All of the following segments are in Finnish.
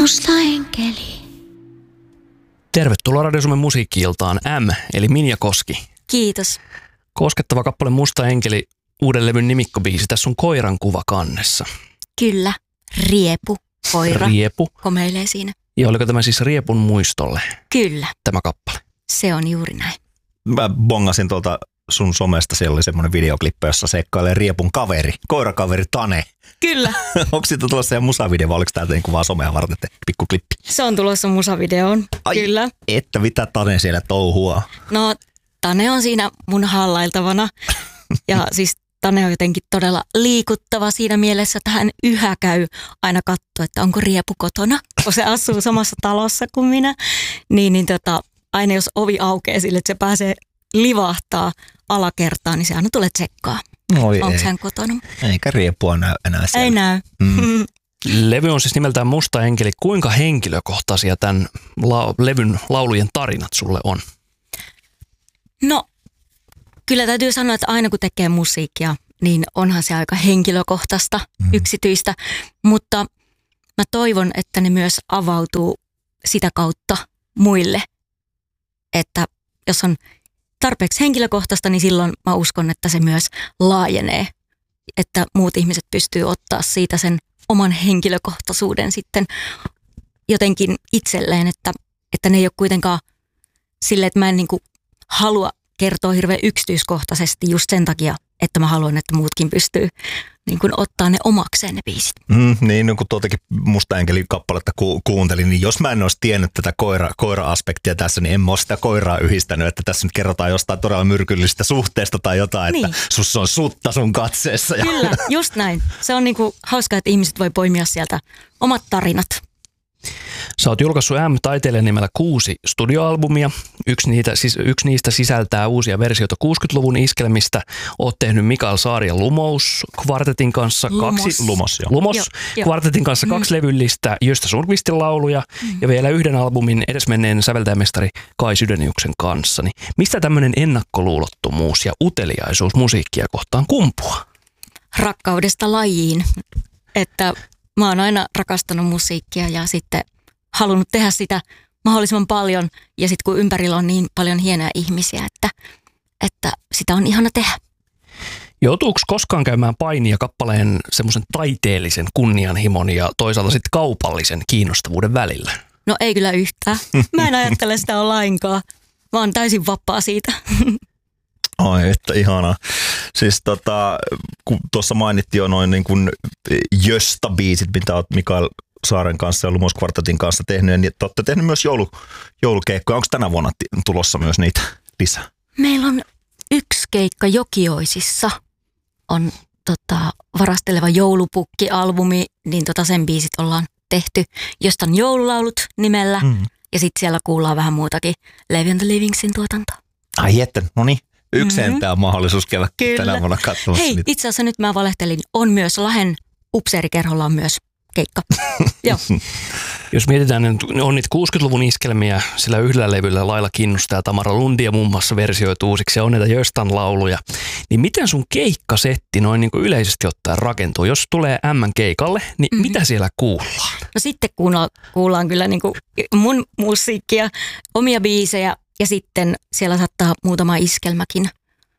Musta enkeli. Tervetuloa Radio Suomen musiikki-iltaan M, eli Minja Koski. Kiitos. Koskettava kappale Musta enkeli, uuden levyn nimikkobiisi. Tässä on koiran kuva kannessa. Kyllä, Riepu, koira. Riepu. Komeilee siinä. Ja oliko tämä siis Riepun muistolle? Kyllä. Tämä kappale. Se on juuri näin. Mä bongasin tuolta sun somesta, siellä oli semmoinen videoklippi, jossa seikkailee Riepun kaveri, koirakaveri Tane. Kyllä. Onko siitä tulossa ihan musavideo vai oliko tämä niin vaan somea varten pikku klippi? Se on tulossa musavideoon. Ai, kyllä. Että mitä Tane siellä touhua? No, Tane on siinä mun hallailtavana. Ja siis Tane on jotenkin todella liikuttava siinä mielessä, että hän yhä käy aina katsoa, että onko Riepu kotona, kun se asuu samassa talossa kuin minä. Aina jos ovi aukeaa sille, että se pääsee livahtaa alakertaan, niin se aina tulee tsekkaa. Onko hän kotona? Eikä Riepua näy enää siellä. Ei näy. Levy on siis nimeltään Musta enkeli. Kuinka henkilökohtaisia tämän levyn laulujen tarinat sulle on? No, kyllä täytyy sanoa, että aina kun tekee musiikkia, niin onhan se aika henkilökohtaista, yksityistä. Mutta mä toivon, että ne myös avautuu sitä kautta muille. Että jos on tarpeeksi henkilökohtaista, niin silloin mä uskon, että se myös laajenee. Että muut ihmiset pystyy ottaa siitä sen oman henkilökohtaisuuden sitten jotenkin itselleen. Että ne ei ole kuitenkaan silleen, että mä en niinku halua kertoa hirveän yksityiskohtaisesti just sen takia, että mä haluan, että muutkin pystyy niin kuin ottaa ne omakseen ne biisit. Niin, no kun tuotakin Musta enkeli kappaletta kuuntelin, niin jos mä en olisi tiennyt tätä koira-aspektia tässä, niin en mä ole sitä koiraa yhdistänyt, että tässä nyt kerrotaan jostain todella myrkyllisestä suhteesta tai jotain, niin. Että sussa on sutta sun katseessa. Kyllä, just näin. Se on niinku hauskaa, että ihmiset voi poimia sieltä omat tarinat. Sä oot julkaissut M-taiteilijan nimellä 6 studioalbumia. Yksi niistä sisältää uusia versioita 60-luvun iskelmistä. Oot tehnyt Mikael Saarian Lumous kvartetin kanssa Lumos kvartetin kanssa 2 levyllistä Gösta Sundqvistin lauluja ja vielä yhden albumin edesmenneen säveltäjämestari Kai Sydeniuksen kanssa. Niin mistä tämmöinen ennakkoluulottomuus ja uteliaisuus musiikkia kohtaan kumpuaa? Rakkaudesta lajiin, että mä oon aina rakastanut musiikkia ja sitten halunnut tehdä sitä mahdollisimman paljon. Ja sitten kun ympärillä on niin paljon hienoja ihmisiä, että sitä on ihana tehdä. Joutuuko koskaan käymään painia kappaleen semmoisen taiteellisen kunnianhimon ja toisaalta sitten kaupallisen kiinnostavuuden välillä? No ei kyllä yhtään. Mä en ajattele sitä lainkaan. Mä oon täysin vapaa siitä. Ai, että ihanaa. Siis kun tuossa mainittiin jo noin niin kuin Gösta-biisit, mitä olet Mikael Saaren kanssa ja Lumos kvartetin kanssa tehnyt, niin te olette tehnyt myös joulukeikkoja. Onko tänä vuonna tulossa myös niitä lisää? Meillä on yksi keikka Jokioisissa. On Varasteleva joulupukki-albumi, niin sen biisit ollaan tehty. Josta on joululaulut nimellä ja sitten siellä kuullaan vähän muutakin Levi and the Livingsin tuotantoa. Ai että, no niin. Yksi entää on mahdollisuus käydä tänä vuonna katsomassa. Hei, itse asiassa nyt mä valehtelin. On myös Lahden upseerikerholla on myös keikka. Joo. Jos mietitään, niin on niitä 60-luvun iskelmiä sillä yhdellä levyllä Laila Kinnusta ja Tamara Lundia muun muassa versioitu uusiksi ja on näitä Göstan lauluja. Niin miten sun keikkasetti noin niin kuin yleisesti ottaen rakentuu? Jos tulee M-keikalle, niin mitä siellä kuullaan? No sitten kuullaan kyllä niin kuin mun musiikkia, omia biisejä. Ja sitten siellä saattaa muutama iskelmäkin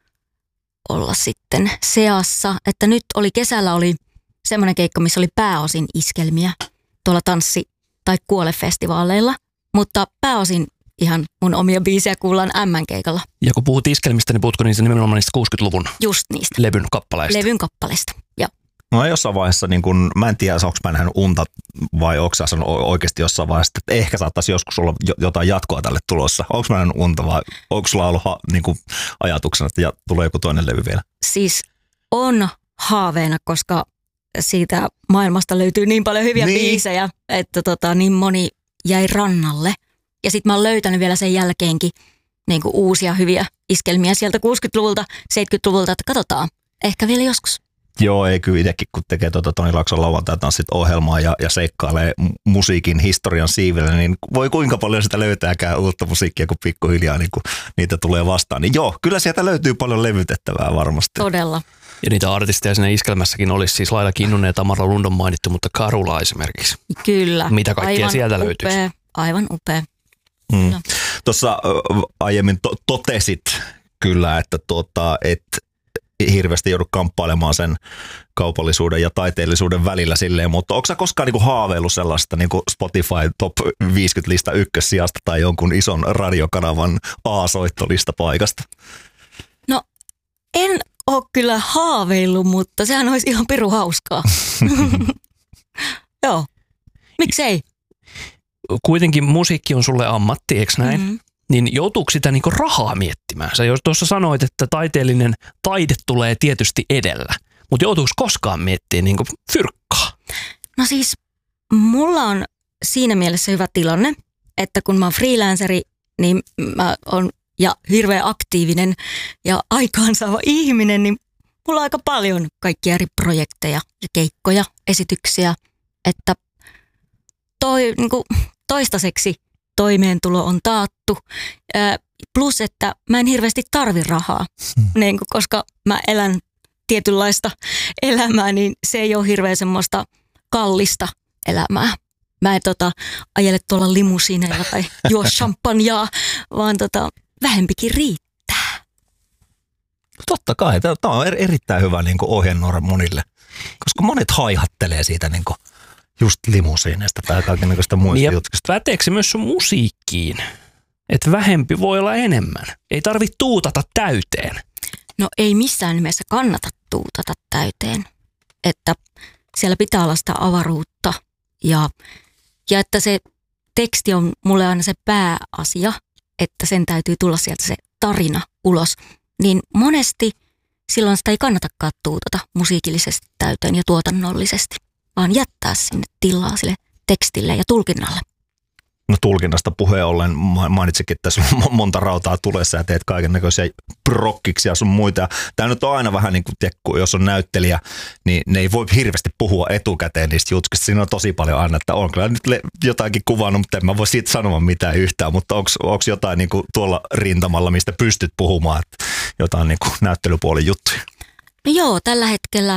olla sitten seassa. Että nyt kesällä oli semmoinen keikka, missä oli pääosin iskelmiä tuolla tanssi- tai kuole-festivaaleilla. Mutta pääosin ihan mun omia biisejä kuullaan M-keikalla. Ja kun puhut iskelmistä, niin puhutko niistä nimenomaan niistä 60-luvun just niistä. Levyn kappaleista? Levyn kappaleista, joo. No jossain vaiheessa, niin kun, mä en tiedä, onko mä nähnyt unta vai onko sä oikeasti jossain vaiheessa, että ehkä saattaisi joskus olla jotain jatkoa tälle tulossa. Onko mä nähnyt unta vai onko sulla ollut niin kun, ajatuksena, että tulee joku toinen levy vielä? Siis on haaveena, koska siitä maailmasta löytyy niin paljon hyviä biisejä, että niin moni jäi rannalle. Ja sitten mä oon löytänyt vielä sen jälkeenkin niin kuin uusia hyviä iskelmiä sieltä 60-luvulta, 70-luvulta, että katsotaan, ehkä vielä joskus. Joo, ei kyllä itsekin, kun tekee Toni Laakson lauantai-tanssit ohjelmaa ja seikkailee musiikin historian siivellä, niin voi kuinka paljon sitä löytääkään uutta musiikkia, kun pikkuhiljaa niin kun niitä tulee vastaan. Niin joo, kyllä sieltä löytyy paljon levytettävää varmasti. Todella. Ja niitä artisteja siinä iskelmässäkin olisi siis Laila Kinnunen ja Tamara Lundon mainittu, mutta Karula esimerkiksi. Kyllä. Mitä kaikkea aivan sieltä löytyisi? Aivan upea. No. Tuossa aiemmin totesit kyllä, että et hirveästi joudu kamppailemaan sen kaupallisuuden ja taiteellisuuden välillä silleen, mutta onko sä koskaan niinku haaveillut sellaista niinku Spotify Top 50 lista ykkössijasta tai jonkun ison radiokanavan A-soittolista paikasta? No en ole kyllä haaveillut, mutta sehän olisi ihan pirun hauskaa. Joo, miksei? Kuitenkin musiikki on sulle ammatti, eikö näin? Mm-hmm. Niin joutuuko sitä niinku rahaa miettimään? Sä jos tuossa sanoit, että taiteellinen taide tulee tietysti edellä, mutta joutuuko koskaan miettimään niinku fyrkkaa? No siis mulla on siinä mielessä hyvä tilanne, että kun mä oon freelanceri, niin mä oon ja hirveän aktiivinen ja aikaansaava ihminen, niin mulla on aika paljon kaikkia eri projekteja ja keikkoja, esityksiä, että niinku toistaiseksi toimeentulo on taattu, plus että mä en hirveästi tarvi rahaa, niin koska mä elän tietynlaista elämää, niin se ei ole hirveän semmoista kallista elämää. Mä en ajele tuolla limusiineilla tai juo champagnea, vaan vähempikin riittää. Totta kai, tämä on erittäin hyvä niin ohjenuora monille, koska monet haihattelee siitä niin just limusiineista tai kaikenlaista muista jutkista. Päteekö se myös sun musiikkiin? Että vähempi voi olla enemmän. Ei tarvitse tuutata täyteen. No ei missään nimessä kannata tuutata täyteen. Että siellä pitää olla sitä avaruutta ja että se teksti on mulle aina se pääasia, että sen täytyy tulla sieltä se tarina ulos. Niin monesti silloin sitä ei kannatakaan tuutata musiikillisesti täyteen ja tuotannollisesti, vaan jättää sinne tilaa sille tekstille ja tulkinnalle. No tulkinnasta puheen ollen mainitsikin, että tässä on monta rautaa tulessa ja teet kaiken näköisiä prokkiksi ja sun muita. Tämä nyt on aina vähän niin kuin, jos on näyttelijä, niin ne ei voi hirveästi puhua etukäteen niistä jutkista. Siinä on tosi paljon aina, että on kyllä nyt jotainkin kuvannut, mutta en mä voi siitä sanoa mitään yhtään. Mutta onko jotain niin kuin tuolla rintamalla, mistä pystyt puhumaan, että jotain niin kuin näyttelypuolen juttuja? No joo, tällä hetkellä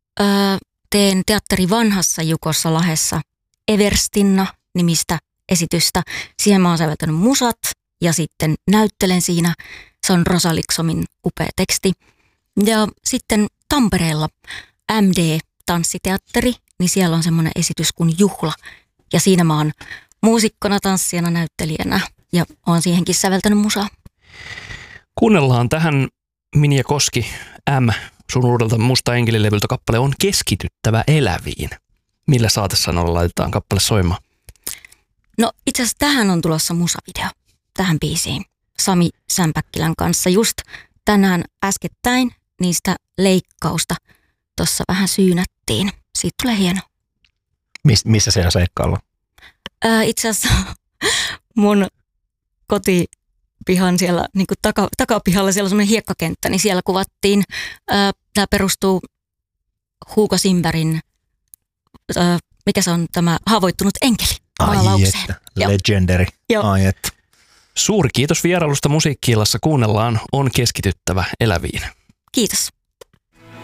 teen Teatteri Vanhassa Jukossa Lahdessa Everstinna nimistä esitystä. Siihen mä oon säveltänyt musat ja sitten näyttelen siinä. Se on Rosa Liksomin upea teksti. Ja sitten Tampereella MD-tanssiteatteri, niin siellä on semmoinen esitys kuin Juhla. Ja siinä mä oon muusikkona, tanssijana, näyttelijänä ja oon siihenkin säveltänyt musaa. Kuunnellaan tähän Minja Koski M. sun uudelta Musta enkelilevyltä kappale On keskityttävä eläviin. Millä saatesanoilla laitetaan kappale soimaan? No itse asiassa tähän on tulossa musavideo, tähän biisiin, Sami Sämpäkkilän kanssa. Just tänään äskettäin niistä leikkausta tuossa vähän syynättiin. Siitä tulee hieno. Missä siellä seikkaillaan? Itse asiassa mun kotipihan siellä, niin kuin takapihalla siellä on semmoinen hiekkakenttä, niin siellä kuvattiin. Tämä perustuu Hugo Simbergin, mikä se on tämä Haavoittunut enkeli. Ai että, legendary. Ai että. Suuri kiitos vierailusta Musiikki-illassa. Kuunnellaan On keskityttävä eläviin. Kiitos.